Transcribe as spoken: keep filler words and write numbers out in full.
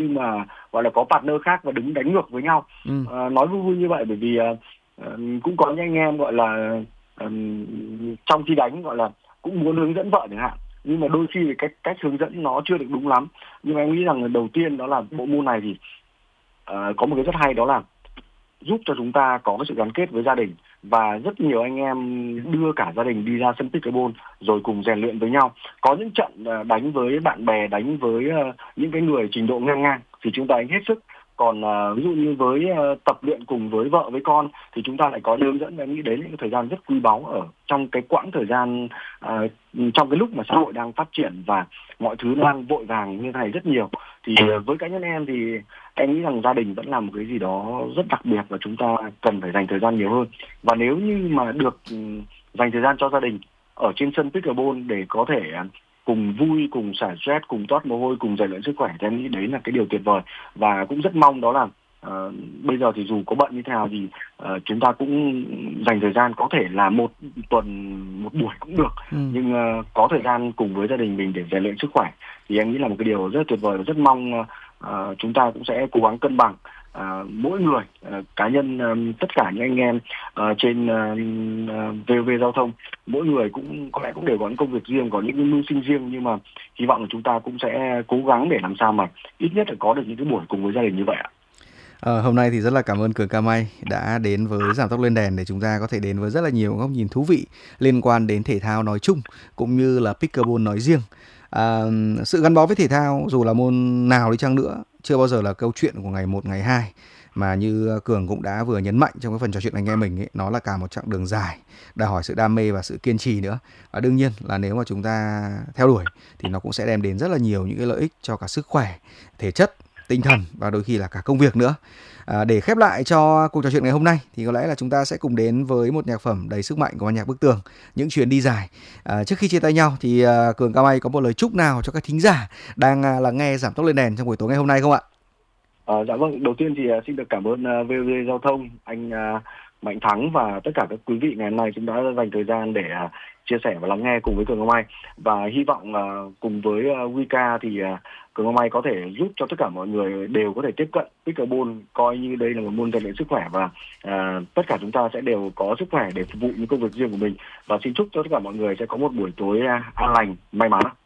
nhưng mà gọi là có partner khác và đứng đánh ngược với nhau. Ừ. À, nói vui vui như vậy bởi vì uh, cũng có những anh em gọi là um, trong khi đánh gọi là cũng muốn hướng dẫn vợ chẳng hạn, nhưng mà đôi khi cách cách hướng dẫn nó chưa được đúng lắm. Nhưng mà em nghĩ rằng đầu tiên đó là bộ môn này thì uh, có một cái rất hay, đó là giúp cho chúng ta có cái sự gắn kết với gia đình, và rất nhiều anh em đưa cả gia đình đi ra sân pickleball rồi cùng rèn luyện với nhau. Có những trận đánh với bạn bè, đánh với những cái người trình độ ngang ngang thì chúng ta đánh hết sức. Còn uh, ví dụ như với uh, tập luyện cùng với vợ với con thì chúng ta lại có hướng dẫn. Em nghĩ đấy là những thời gian rất quý báu ở trong cái quãng thời gian uh, trong cái lúc mà xã hội đang phát triển và mọi thứ đang vội vàng như thế này rất nhiều. Thì uh, với cá nhân em thì em nghĩ rằng gia đình vẫn là một cái gì đó rất đặc biệt và chúng ta cần phải dành thời gian nhiều hơn. Và nếu như mà được um, dành thời gian cho gia đình ở trên sân pickleball để có thể uh, cùng vui, cùng xả stress, cùng toát mồ hôi, cùng rèn luyện sức khỏe thì em nghĩ đấy là cái điều tuyệt vời. Và cũng rất mong đó là uh, bây giờ thì dù có bận như thế nào thì uh, chúng ta cũng dành thời gian, có thể là một tuần một buổi cũng được, ừ. nhưng uh, có thời gian cùng với gia đình mình để rèn luyện sức khỏe thì em nghĩ là một cái điều rất tuyệt vời. Và rất mong uh, chúng ta cũng sẽ cố gắng cân bằng. À, mỗi người, à, cá nhân, à, tất cả những anh em à, trên à, vê o vê Giao thông, mỗi người cũng có lẽ cũng đều có những công việc riêng, có những mưu sinh riêng, nhưng mà hy vọng là chúng ta cũng sẽ cố gắng để làm sao mà ít nhất là có được những cái buổi cùng với gia đình như vậy ạ. À, hôm nay thì rất là cảm ơn Cường Cam May đã đến với Giảm Tốc Lên Đèn để chúng ta có thể đến với rất là nhiều góc nhìn thú vị liên quan đến thể thao nói chung cũng như là pickleball nói riêng. À, sự gắn bó với thể thao dù là môn nào đi chăng nữa chưa bao giờ là câu chuyện của ngày một ngày hai, mà như Cường cũng đã vừa nhấn mạnh trong cái phần trò chuyện anh em mình ấy, nó là cả một chặng đường dài đòi hỏi sự đam mê và sự kiên trì nữa. Và đương nhiên là nếu mà chúng ta theo đuổi thì nó cũng sẽ đem đến rất là nhiều những cái lợi ích cho cả sức khỏe, thể chất, tinh thần và đôi khi là cả công việc nữa. À, để khép lại cho cuộc trò chuyện ngày hôm nay thì có lẽ là chúng ta sẽ cùng đến với một nhạc phẩm đầy sức mạnh của ban nhạc Bức Tường, Những Chuyến Đi Dài. À, trước khi chia tay nhau thì uh, Cường Cam May có một lời chúc nào cho các thính giả đang uh, lắng nghe Giảm Tốc Lên Đèn trong buổi tối ngày hôm nay không ạ? À, dạ vâng, đầu tiên thì uh, xin được cảm ơn uh, vê o vê Giao thông, anh uh, Mạnh Thắng và tất cả các quý vị ngày hôm nay chúng đã dành thời gian để uh, chia sẻ và lắng nghe cùng với Cường Cam May. Và hy vọng uh, cùng với uh, vê ca thì uh, Cường Cam May có thể giúp cho tất cả mọi người đều có thể tiếp cận pickleball, coi như đây là một môn rèn luyện sức khỏe, và uh, tất cả chúng ta sẽ đều có sức khỏe để phục vụ những công việc riêng của mình. Và xin chúc cho tất cả mọi người sẽ có một buổi tối uh, an lành, may mắn.